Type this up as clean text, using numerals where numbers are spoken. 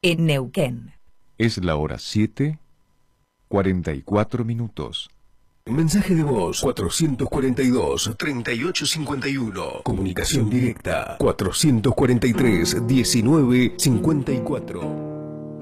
en Neuquén. Es la hora 7:44. Mensaje de voz 442-3851. Comunicación directa 443-1954.